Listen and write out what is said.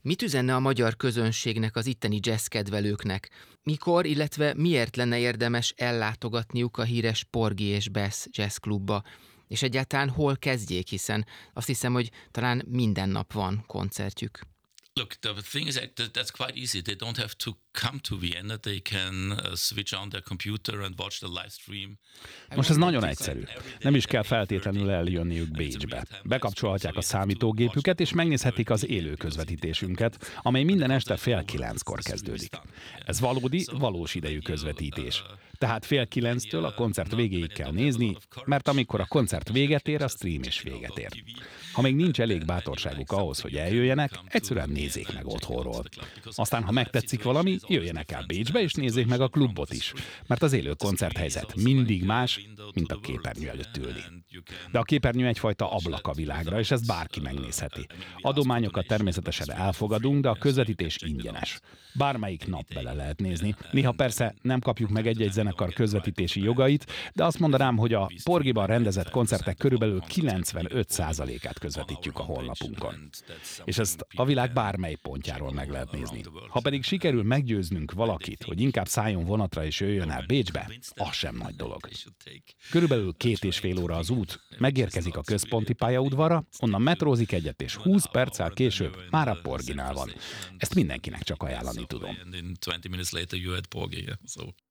Mit üzenne a magyar közönségnek, az itteni jazzkedvelőknek? Mikor, illetve miért lenne érdemes ellátogatniuk a híres Porgy és Bess jazzklubba? És egyáltalán hol kezdjék, hiszen azt hiszem, hogy talán minden nap van koncertjük. Look, the thing is that's quite easy. They don't have to come to Vienna. They can switch on their computer and watch the live stream. Most ez nagyon egyszerű. Nem is kell feltétlenül eljönniük Bécsbe. Bekapcsolhatják a számítógépüket, és megnézhetik az élő közvetítésünket, amely minden este 8:30-kor kezdődik. Ez valós idejű közvetítés. Tehát 8:30-től a koncert végéig kell nézni, mert amikor a koncert véget ér, a stream is véget ér. Ha még nincs elég bátorságuk ahhoz, hogy eljöjjenek, egyszerűen nézzék meg otthonról. Aztán, ha megtetszik valami, jöjjenek el Bécsbe, és nézzék meg a klubot is, mert az élő koncerthelyzet mindig más, mint a képernyő előtt ülni. De a képernyő egyfajta ablak a világra, és ezt bárki megnézheti. Adományokat természetesen elfogadunk, de a közvetítés ingyenes. Bármelyik nap bele lehet nézni. Néha persze nem kapjuk meg egy-egy zenekar közvetítési jogait, de azt mondanám, hogy a Porgyban rendezett koncertek körülbelül 95%-át közvetítjük a honlapunkon. És ezt a világ bármely pontjáról meg lehet nézni. Ha pedig sikerül meggyőznünk valakit, hogy inkább szálljon vonatra és jöjjön el Bécsbe, az sem nagy dolog. Körülbelül 2,5 óra az út, megérkezik a központi pályaudvarra, onnan metrózik egyet, és 20 perccel később már a Porgynál van. Ezt mindenkinek csak ajánlani tudom.